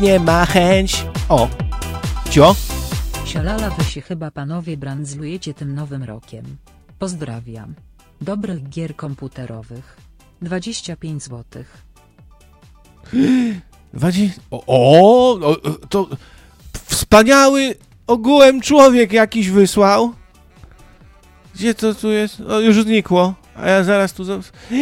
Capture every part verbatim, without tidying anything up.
nie ma chęć. O, cio? Sialala, wy się chyba panowie brandzlujecie tym nowym rokiem. Pozdrawiam. Dobrych gier komputerowych. dwadzieścia pięć złotych. O, o, o, to wspaniały ogółem człowiek jakiś wysłał. Gdzie to tu jest? O, już znikło. A ja zaraz tu...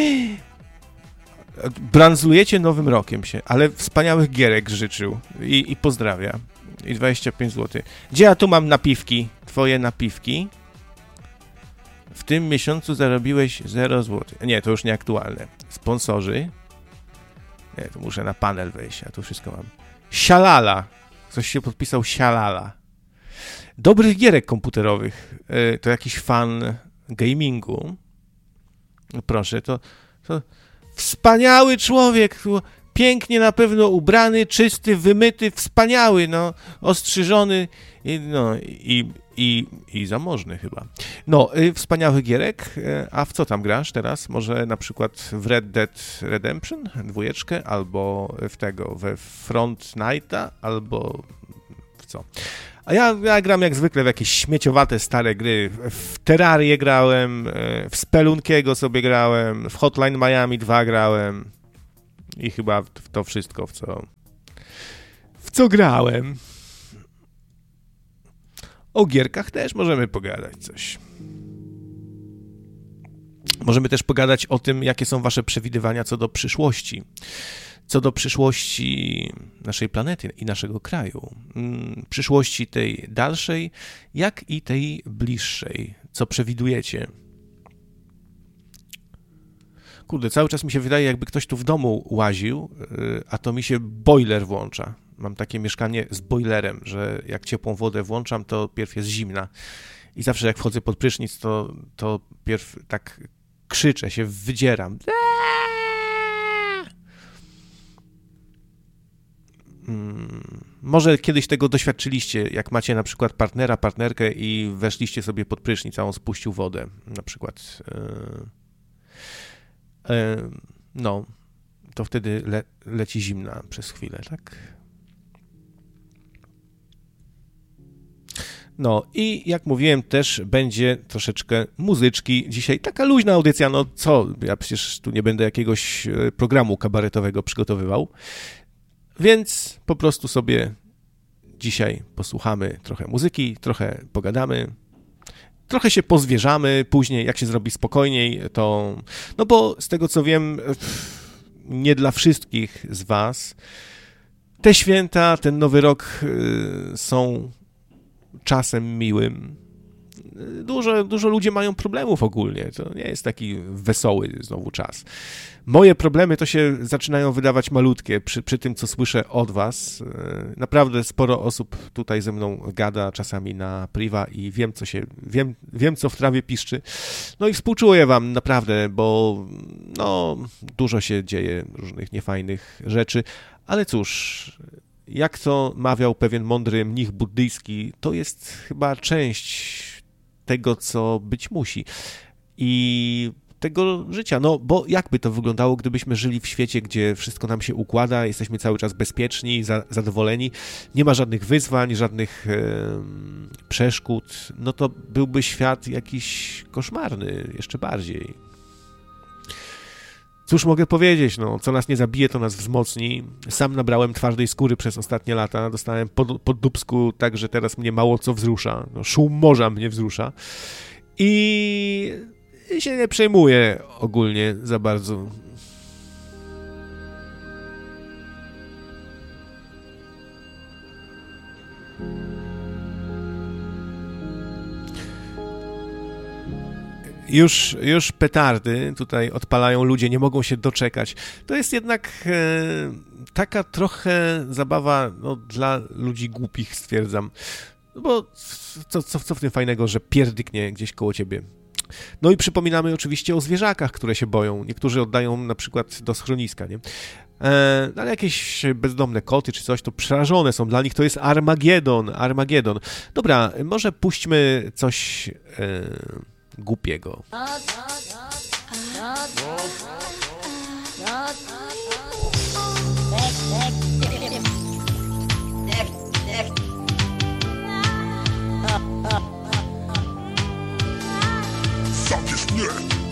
Brandzlujecie nowym rokiem się, ale wspaniałych gierek życzył i, i pozdrawia. I dwadzieścia pięć złotych. Gdzie ja tu mam napiwki? Twoje napiwki. W tym miesiącu zarobiłeś zero złotych. Nie, to już nieaktualne. Sponsorzy. Nie, to muszę na panel wejść, a tu wszystko mam. Sialala. Ktoś się podpisał Sialala. Dobrych gierek komputerowych. To jakiś fan gamingu. Proszę, to, to wspaniały człowiek. Pięknie na pewno ubrany, czysty, wymyty, wspaniały, no, ostrzyżony, i, no, i, i, i zamożny chyba. No, y, wspaniały gierek, y, a w co tam grasz teraz? Może na przykład w Red Dead Redemption, dwójeczkę, albo w tego, we Front Nighta, albo w co? A ja, ja gram jak zwykle w jakieś śmieciowate stare gry. W Terrarię grałem, w Spelunkiego sobie grałem, w Hotline Miami dwa grałem. I chyba w to wszystko, w co, w co grałem. O gierkach też możemy pogadać coś. Możemy też pogadać o tym, jakie są wasze przewidywania co do przyszłości. Co do przyszłości naszej planety i naszego kraju. Przyszłości tej dalszej, jak i tej bliższej. Co przewidujecie? Kurde, cały czas mi się wydaje, jakby ktoś tu w domu łaził, a to mi się boiler włącza. Mam takie mieszkanie z boilerem, że jak ciepłą wodę włączam, to pierw jest zimna. I zawsze jak wchodzę pod prysznic, to, to pierw tak krzyczę, się wydzieram. Hmm, może kiedyś tego doświadczyliście, jak macie na przykład partnera, partnerkę i weszliście sobie pod prysznic, a on spuścił wodę, na przykład... Yy... No, to wtedy le, leci zimna przez chwilę, tak? No i jak mówiłem, też będzie troszeczkę muzyczki. Dzisiaj taka luźna audycja, no co? Ja przecież tu nie będę jakiegoś programu kabaretowego przygotowywał. Więc po prostu sobie dzisiaj posłuchamy trochę muzyki, trochę pogadamy. Trochę się pozwierzamy później, jak się zrobi spokojniej, to... No bo z tego, co wiem, nie dla wszystkich z was te święta, ten nowy rok są czasem miłym. Dużo, dużo ludzi mają problemów ogólnie, to nie jest taki wesoły znowu czas. Moje problemy to się zaczynają wydawać malutkie przy, przy tym, co słyszę od was. Naprawdę sporo osób tutaj ze mną gada czasami na priwa i wiem, co się, wiem, wiem, co w trawie piszczy. No i współczuję wam naprawdę, bo no, dużo się dzieje różnych niefajnych rzeczy, ale cóż... Jak to mawiał pewien mądry mnich buddyjski, to jest chyba część tego, co być musi i tego życia. No, bo jakby to wyglądało, gdybyśmy żyli w świecie, gdzie wszystko nam się układa, jesteśmy cały czas bezpieczni, za, zadowoleni, nie ma żadnych wyzwań, żadnych e, przeszkód, no to byłby świat jakiś koszmarny, jeszcze bardziej. Cóż mogę powiedzieć, no, co nas nie zabije, to nas wzmocni. Sam nabrałem twardej skóry przez ostatnie lata, dostałem pod, pod dupsku tak, że teraz mnie mało co wzrusza. No, szum morza mnie wzrusza. I się nie przejmuję ogólnie za bardzo. Już, już petardy tutaj odpalają ludzie, nie mogą się doczekać. To jest jednak e, taka trochę zabawa no, dla ludzi głupich, stwierdzam. No bo co, co, co w tym fajnego, że pierdyknie gdzieś koło ciebie. No i przypominamy oczywiście o zwierzakach, które się boją. Niektórzy oddają na przykład do schroniska, nie? E, ale jakieś bezdomne koty czy coś, to przerażone są. Dla nich to jest Armagedon, Armagedon. Dobra, może puśćmy coś... E, głupiego. Sam jest nie.